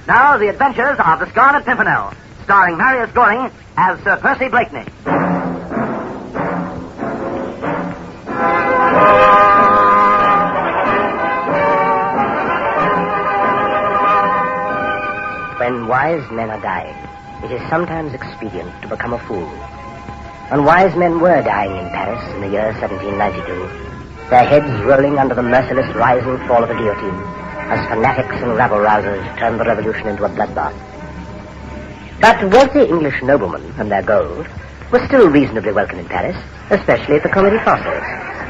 Now, The Adventures of the Scarlet Pimpernel, starring Marius Goring as Sir Percy Blakeney. When wise men are dying, it is sometimes expedient to become a fool. And wise men were dying in Paris in the year 1792, their heads rolling under the merciless rise and fall of the guillotine, as fanatics and rabble-rousers turned the revolution into a bloodbath. But wealthy English noblemen and their gold were still reasonably welcome in Paris, especially at the Comédie Française.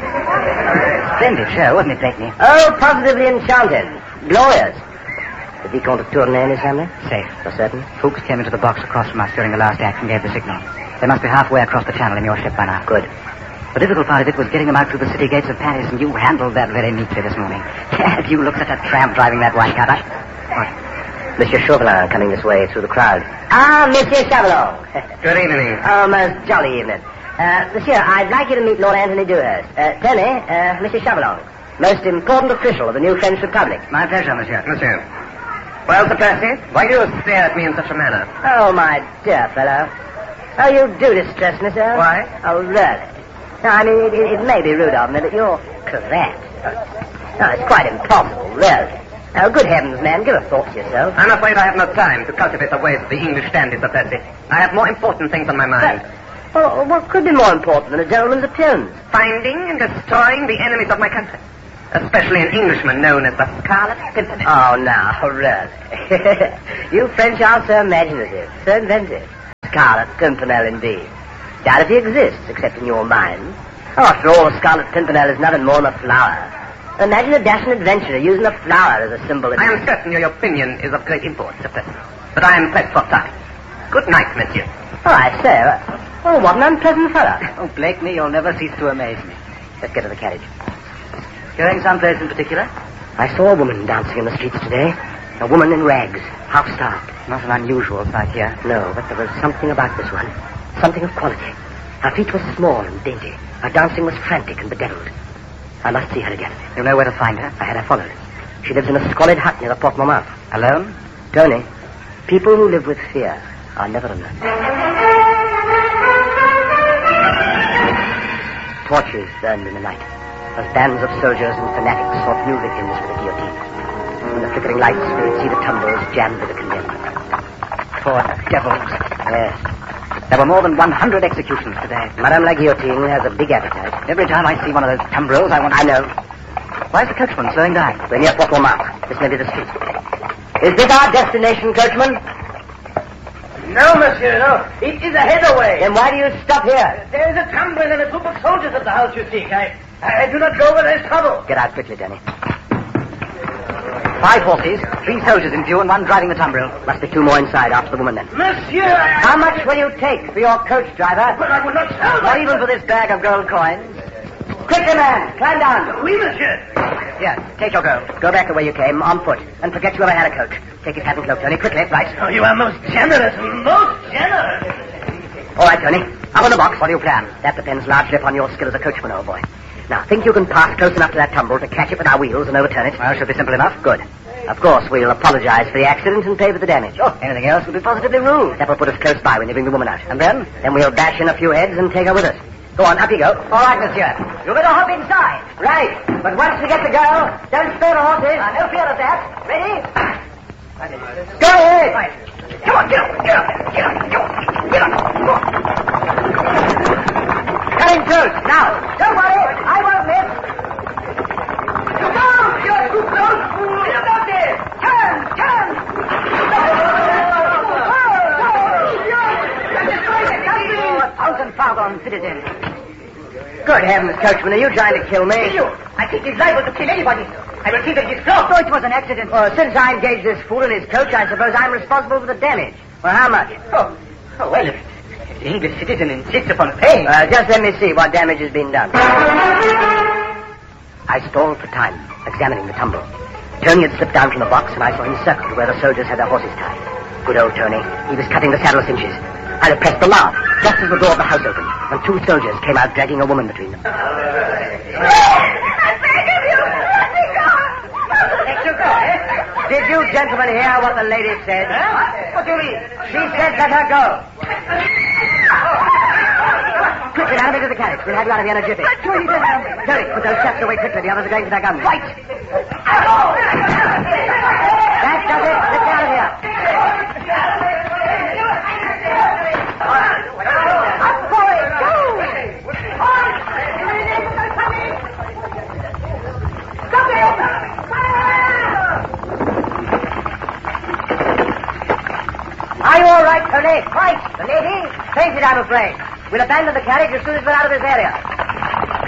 Splendid show, wasn't it, Blakeney? Oh, positively enchanting. Glorious. The Vicomte of Tournay and his family? Safe. For certain? Fuchs came into the box across from us during the last act and gave the signal. They must be halfway across the channel in your ship by now. Good. The difficult part of it was getting them out through the city gates of Paris, and you handled that very neatly this morning. You look such a tramp driving that wine cart. What? Monsieur Chauvelin coming this way through the crowd. Ah, Monsieur Chauvelin. Good evening. Oh, most jolly evening. Monsieur, I'd like you to meet Lord Anthony Dewhurst. Tony, Monsieur Chauvelin, most important official of the new French Republic. My pleasure, monsieur. Monsieur. Well, Sir Percy, why do you stare at me in such a manner? Oh, my dear fellow. Oh, you do distress me, sir. Why? Oh, really? No, I mean, it may be rude of me, but you're correct. No, it's quite impossible, really. Oh, good heavens, man, give a thought to yourself. I'm afraid I have no time to cultivate the ways of the English dandy, Sir Percy. I have more important things on my mind. Well, what could be more important than a gentleman's appearance? Finding and destroying the enemies of my country. Especially an Englishman known as the Scarlet Pimpernel. Oh, now, really? You French are so imaginative, so inventive. Scarlet Pimpernel, indeed. Doubt if he exists, except in your mind. After all, a Scarlet Pimpernel is nothing more than a flower. Imagine a dashing adventurer using a flower as a symbol of... I am certain your opinion is of great import, Sir Percy. But I am pressed for time. Good night, monsieur. Oh, I say. Oh, what an unpleasant fellow. Oh, Blakeney, you'll never cease to amaze me. Let's get to the carriage. Going someplace in particular? I saw a woman dancing in the streets today. A woman in rags, half-starved. Not an unusual sight here. No, but there was something about this one. Something of quality. Her feet were small and dainty. Her dancing was frantic and bedeviled. I must see her again. You know where to find her? I had her followed. She lives in a squalid hut near the Porte Montmartre. Alone? Tony, people who live with fear are never alone. Torches burned in the night, as bands of soldiers and fanatics sought new victims for the guillotine. In the flickering lights, we could see the tumbrils jammed with the condemned. Poor devils. Yes. There were more than 100 executions today. Madame la Guillotine has a big appetite. Every time I see one of those tumbrils, I know. Why is the coachman slowing down? We're near Porte Montmartre. This may be the street. Is this our destination, coachman? No, monsieur, no. It is a headway. Then why do you stop here? There is a tumbril and a group of soldiers at the house you seek. I do not go where there is trouble. Get out quickly, Danny. 5 horses, 3 soldiers in view, and 1 driving the tumbril. Must be 2 more inside after the woman, then. Monsieur, How much will you take for your coach driver? But I will not sell Not even for this bag of gold coins. Quickly, man! Climb down! Oui, monsieur. Here, take your gold. Go back the way you came, on foot, and forget you ever had a coach. Take your hat and cloak, Tony. Quickly, right? Oh, you are most generous, most generous. All right, Tony. Up on the box. What do you plan? That depends largely upon your skill as a coachman, old boy. Now, think you can pass close enough to that tumbril to catch it with our wheels and overturn it? Well, should be simple enough. Good. Of course, we'll apologize for the accident and pay for the damage. Oh, anything else would be positively rude. That will put us close by when you bring the woman out. And then? Then we'll bash in a few heads and take her with us. Go on, up you go. All right, monsieur. You better hop inside. Right. But once we get the girl, don't spare the horses. No fear of that. Ready? Go ahead. Right. Come on, get up, get up, get up, get up, get up. Go on. Coming close. Now, don't worry. I won't miss. No, you're too close. Look out there. Turn. 1,000 pardons, citizen. Good heavens, coachman, are you trying to kill me? I think he's liable to kill anybody. I will see that he's close. Oh, it was an accident. Well, since I engaged this fool in his coach, I suppose I'm responsible for the damage. Well, how much? Oh, well, if the English citizen insists upon paying... Just let me see what damage has been done. I stalled for time, examining the tumbril. Tony had slipped down from the box, and I saw him circle to where the soldiers had their horses tied. Good old Tony. He was cutting the saddle cinches. I had pressed the lock, just as the door of the house opened, and 2 soldiers came out dragging a woman between them. I beg of you, let me go. Let you go, eh? Did you gentlemen hear what the lady said? What do you mean? She said let her go. Quickly, now, into the carriage. We'll have you out of here in a jiffy. Hurry, put those chaps away quickly. The others are going for their guns. Right. That does it. Let's get out of here. Up for it! Go! Stop it! Are you all right, Tony? Right. The lady? Fainted, I'm afraid. We'll abandon the carriage as soon as we're out of this area.